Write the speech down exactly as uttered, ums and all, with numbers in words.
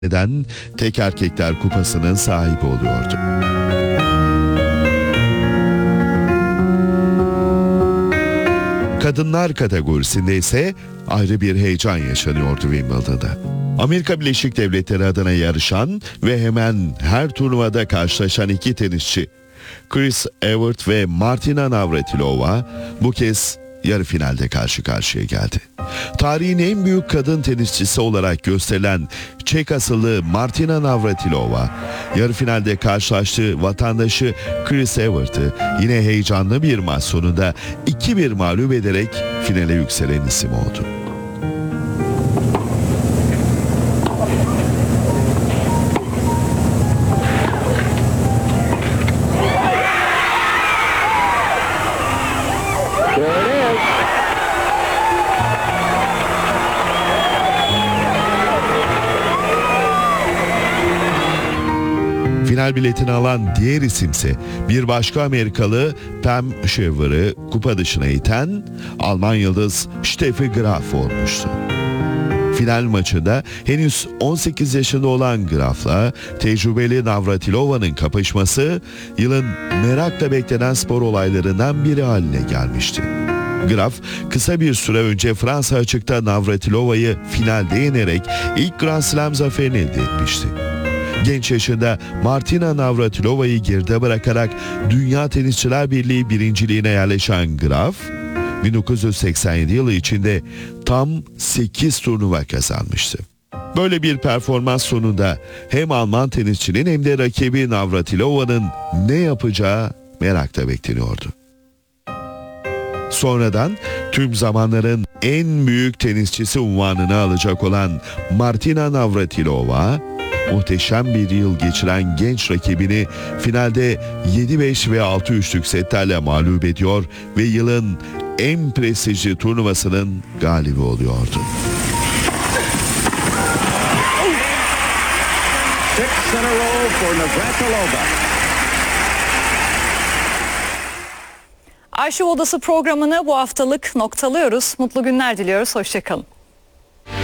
eden tek erkekler kupasının sahibi oluyordu. Kadınlar kategorisinde ise ayrı bir heyecan yaşanıyordu Wimbledon'da. Amerika Birleşik Devletleri adına yarışan ve hemen her turnuvada karşılaşan iki tenisçi Chris Evert ve Martina Navratilova bu kez yarı finalde karşı karşıya geldi. Tarihin en büyük kadın tenisçisi olarak gösterilen Çek asıllı Martina Navratilova, yarı finalde karşılaştığı vatandaşı Chris Evert'ı yine heyecanlı bir maç sonunda iki bir mağlup ederek finale yükselen isim oldu. Final biletini alan diğer isimse bir başka Amerikalı Pam Shriver'ı kupa dışına iten Alman yıldız Steffi Graf olmuştu. Final maçında henüz on sekiz yaşında olan Graf'la tecrübeli Navratilova'nın kapışması yılın merakla beklenen spor olaylarından biri haline gelmişti. Graf kısa bir süre önce Fransa açıkta Navratilova'yı finalde yenerek ilk Grand Slam zaferini elde etmişti. Genç yaşında Martina Navratilova'yı geride bırakarak Dünya Tenisçiler Birliği birinciliğine yerleşen Graf, bin dokuz yüz seksen yedi yılı içinde tam sekiz turnuva kazanmıştı. Böyle bir performans sonunda hem Alman tenisçinin hem de rakibi Navratilova'nın ne yapacağı merakla bekleniyordu. Sonradan tüm zamanların en büyük tenisçisi unvanını alacak olan Martina Navratilova, muhteşem bir yıl geçiren genç rakibini finalde yedi beş ve altı üçlük setlerle mağlup ediyor ve yılın en prestijli turnuvasının galibi oluyordu. Arşiv Odası programını bu haftalık noktalıyoruz. Mutlu günler diliyoruz. Hoşça kalın.